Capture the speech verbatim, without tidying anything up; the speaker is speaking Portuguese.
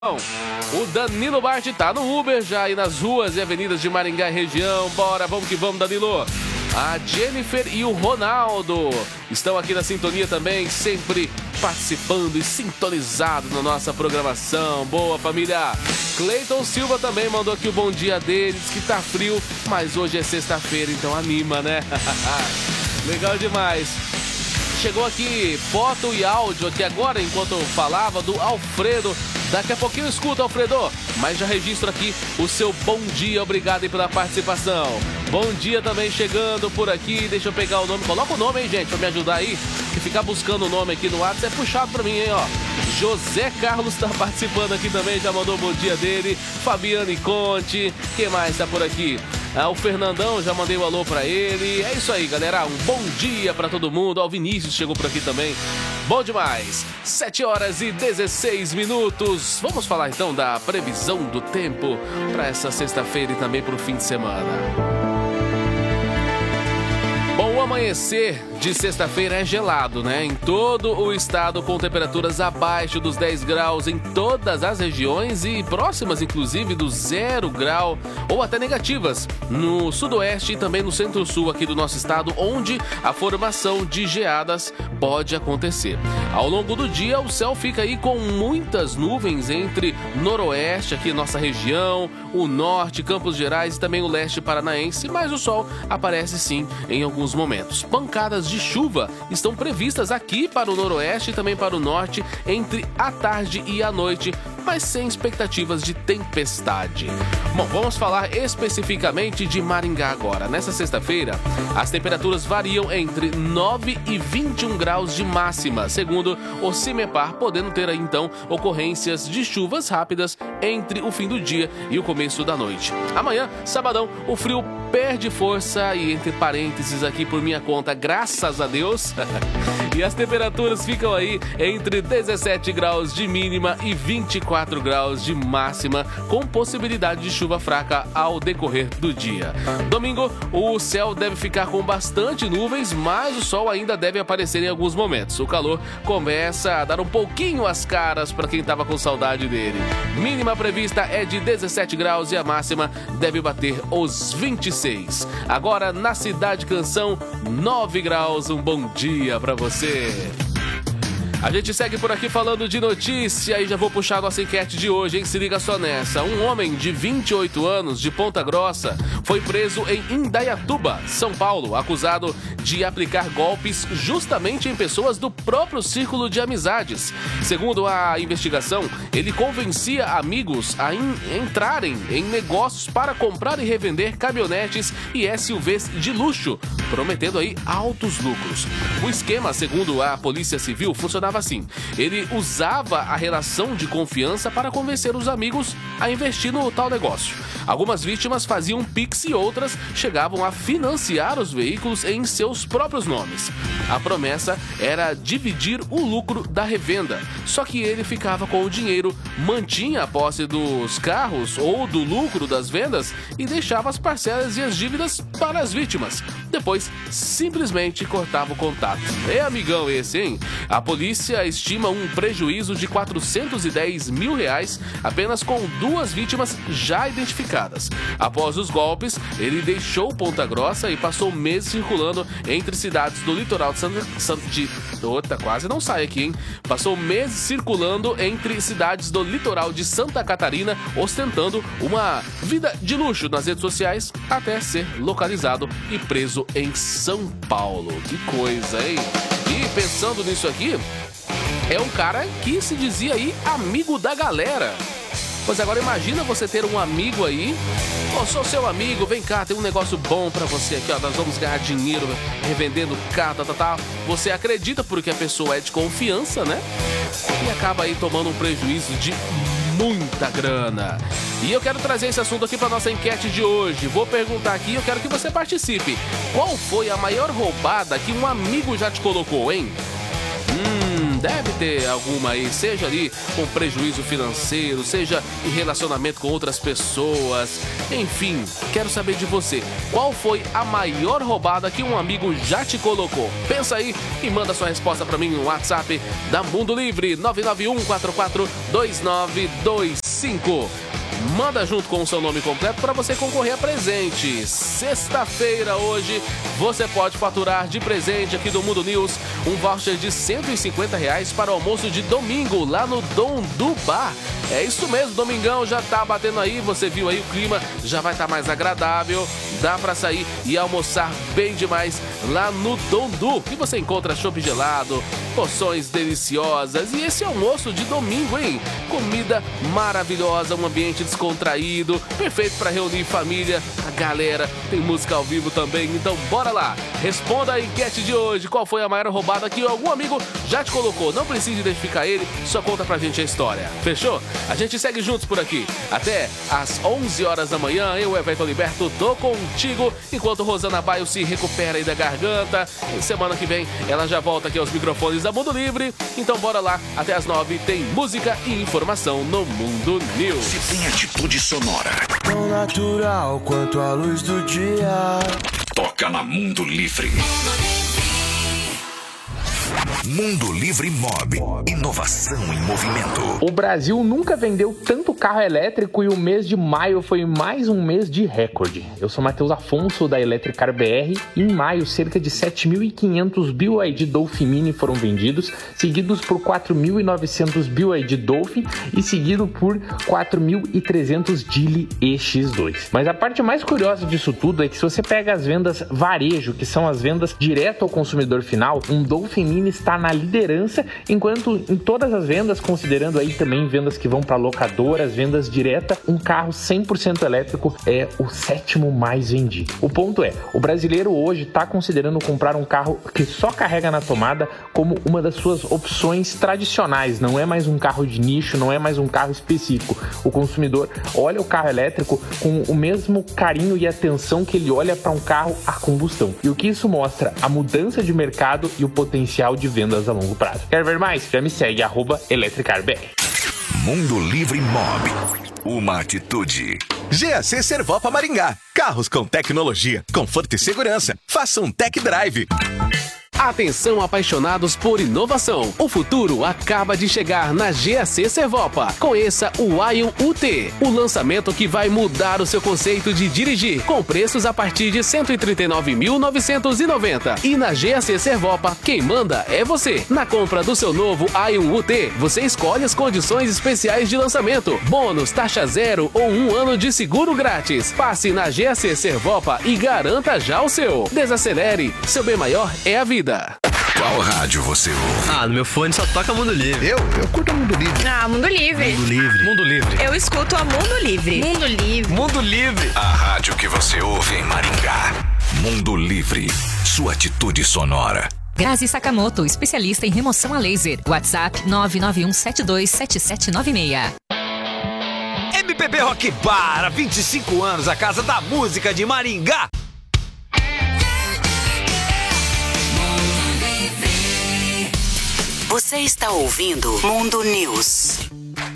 O Danilo Bart tá no Uber já aí nas ruas e avenidas de Maringá e região. Bora, vamos que vamos, Danilo. A Jennifer e o Ronaldo estão aqui na sintonia também, sempre participando e sintonizados na nossa programação. Boa, família. Cleiton Silva também mandou aqui o bom dia dele, diz que tá frio, mas hoje é sexta-feira, então anima, né? Legal demais. Chegou aqui foto e áudio aqui agora, enquanto eu falava, do Alfredo. Daqui a pouquinho eu escuto, Alfredo, mas já registro aqui o seu bom dia. Obrigado aí pela participação. Bom dia também chegando por aqui. Deixa eu pegar o nome. Coloca o nome, hein, gente, pra me ajudar aí. Que ficar buscando o nome aqui no WhatsApp é puxado pra mim, hein, ó. José Carlos tá participando aqui também, já mandou o bom dia dele. Fabiane Conte, quem mais tá por aqui? Ah, o Fernandão, já mandei o um alô pra ele. É isso aí, galera, um bom dia pra todo mundo. Ó, o Vinícius chegou por aqui também. Bom demais, sete horas e dezesseis minutos. Vamos falar então da previsão do tempo para essa sexta-feira e também para o fim de semana. Bom, o amanhecer de sexta-feira é gelado, né? Em todo o estado, com temperaturas abaixo dos dez graus em todas as regiões e próximas, inclusive, do zero grau ou até negativas no sudoeste e também no centro-sul aqui do nosso estado, onde a formação de geadas pode acontecer. Ao longo do dia, o céu fica aí com muitas nuvens entre noroeste, aqui nossa região, o norte, Campos Gerais e também o leste paranaense, mas o sol aparece sim em alguns momentos. Pancadas de chuva estão previstas aqui para o noroeste e também para o norte entre a tarde e a noite, mas sem expectativas de tempestade. Bom, vamos falar especificamente de Maringá agora. Nessa sexta-feira, as temperaturas variam entre nove e vinte e um graus de máxima, segundo o CIMEPAR, podendo ter aí, então, ocorrências de chuvas rápidas entre o fim do dia e o começo da noite. Amanhã, sabadão, o frio perde força e, entre parênteses aqui por minha conta, graças a Deus, e as temperaturas ficam aí entre dezessete graus de mínima e vinte e quatro graus de máxima, com possibilidade de chuva fraca ao decorrer do dia. Domingo, o céu deve ficar com bastante nuvens, mas o sol ainda deve aparecer em alguns momentos. O calor começa a dar um pouquinho as caras para quem estava com saudade dele. Mínima prevista é de dezessete graus e a máxima deve bater os vinte e seis. Agora, na Cidade Canção, nove graus. Um bom dia para você. A gente segue por aqui falando de notícia e já vou puxar a nossa enquete de hoje, hein? Se liga só nessa. Um homem de vinte e oito anos, de Ponta Grossa, foi preso em Indaiatuba, São Paulo, acusado de aplicar golpes justamente em pessoas do próprio círculo de amizades. Segundo a investigação, ele convencia amigos a in- entrarem em negócios para comprar e revender caminhonetes e S U Vs de luxo, prometendo aí altos lucros. O esquema, segundo a Polícia Civil, funcionava assim. Ele usava a relação de confiança para convencer os amigos a investir no tal negócio. Algumas vítimas faziam Pix e outras chegavam a financiar os veículos em seus próprios nomes. A promessa era dividir o lucro da revenda, só que ele ficava com o dinheiro, mantinha a posse dos carros ou do lucro das vendas e deixava as parcelas e as dívidas para as vítimas. Depois, simplesmente cortava o contato. É amigão esse, hein? A polícia estima um prejuízo de quatrocentos e dez mil reais apenas com duas vítimas já identificadas. Após os golpes, ele deixou Ponta Grossa e passou meses circulando entre cidades do litoral de Santa... Santa de... Ota, quase não sai aqui, hein? Passou meses circulando entre cidades do litoral de Santa Catarina, ostentando uma vida de luxo nas redes sociais, até ser localizado e preso em São Paulo. Que coisa, hein? E pensando nisso aqui, é um cara que se dizia aí amigo da galera. Pois agora imagina você ter um amigo aí. Ô, sou seu amigo, vem cá, tem um negócio bom pra você aqui, ó. Nós vamos ganhar dinheiro revendendo carro, tá, tá, tá. Você acredita porque a pessoa é de confiança, né? E acaba aí tomando um prejuízo de muita grana. E eu quero trazer esse assunto aqui para nossa enquete de hoje. Vou perguntar aqui, eu quero que você participe. Qual foi a maior roubada que um amigo já te colocou, hein? Hum, deve ter alguma aí, seja ali com prejuízo financeiro, seja em relacionamento com outras pessoas. Enfim, quero saber de você. Qual foi a maior roubada que um amigo já te colocou? Pensa aí e manda sua resposta pra mim no WhatsApp da Mundo Livre nove nove um quatro quatro dois nove dois cinco. Manda junto com o seu nome completo para você concorrer a presente. Sexta-feira hoje você pode faturar de presente aqui do Mundo News um voucher de cento e cinquenta reais para o almoço de domingo lá no Dom do Bar. É isso mesmo, domingão já tá batendo aí, você viu aí o clima, já vai estar tá mais agradável, dá para sair e almoçar bem demais lá no Dondu. E você encontra chopp gelado, porções deliciosas e esse almoço de domingo, hein? Comida maravilhosa, um ambiente descontraído, perfeito para reunir família, a galera, tem música ao vivo também, então bora lá. Responda a enquete de hoje, qual foi a maior roubada que algum amigo já te colocou? Não precisa identificar ele, só conta pra gente a história. Fechou? A gente segue juntos por aqui. Até às onze horas da manhã, eu, Everton Liberto, tô contigo, enquanto Rosana Baio se recupera aí da garganta. E semana que vem ela já volta aqui aos microfones da Mundo Livre. Então bora lá, até às nove tem música e informação no Mundo News. Se tem atitude sonora, tão natural quanto a luz do dia, toca na Mundo Livre. Mundo Livre Mob. Inovação em movimento. O Brasil nunca vendeu tanto carro elétrico e o mês de maio foi mais um mês de recorde. Eu sou Matheus Afonso da Electricar B R e em maio cerca de sete mil e quinhentos B Y D Dolphin Mini foram vendidos, seguidos por quatro mil e novecentos B Y D Dolphin e seguido por quatro mil e trezentos Geely E X dois. Mas a parte mais curiosa disso tudo é que se você pega as vendas varejo, que são as vendas direto ao consumidor final, um Dolphin Mini está na liderança, enquanto em todas as vendas, considerando aí também vendas que vão para locadoras, vendas direta, um carro cem por cento elétrico é o sétimo mais vendido. O ponto é, o brasileiro hoje está considerando comprar um carro que só carrega na tomada como uma das suas opções tradicionais, não é mais um carro de nicho, não é mais um carro específico. O consumidor olha o carro elétrico com o mesmo carinho e atenção que ele olha para um carro a combustão. E o que isso mostra? A mudança de mercado e o potencial de vendas a longo prazo. Quer ver mais? Já me segue, arroba Electricar B R. Mundo Livre Mob. Uma atitude. G A C Servopa Maringá. Carros com tecnologia, conforto e segurança. Faça um tech drive. Atenção apaixonados por inovação. O futuro acaba de chegar na G A C Servopa. Conheça o Ion U T, o lançamento que vai mudar o seu conceito de dirigir, com preços a partir de cento e trinta e nove mil novecentos e noventa. E na G A C Servopa, quem manda é você. Na compra do seu novo Ion U T, você escolhe as condições especiais de lançamento, bônus, taxa zero ou um ano de seguro grátis. Passe na G A C Servopa e garanta já o seu. Desacelere, seu bem maior é a vida. Qual rádio você ouve? Ah, no meu fone só toca Mundo Livre. Eu? Eu curto Mundo Livre. Ah, Mundo Livre. Mundo Livre. Mundo Livre. Eu escuto a Mundo Livre. Mundo Livre. Mundo Livre. A rádio que você ouve em Maringá. Mundo Livre. Sua atitude sonora. Grazi Sakamoto, especialista em remoção a laser. WhatsApp nove nove um sete dois sete sete nove seis. M P B Rock Bar, há vinte e cinco anos, a casa da música de Maringá. Você está ouvindo Mundo News.